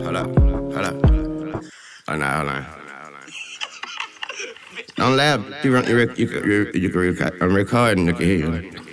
Hold up. Hold up. Hold on. Don't laugh. I'm recording. I can hear you.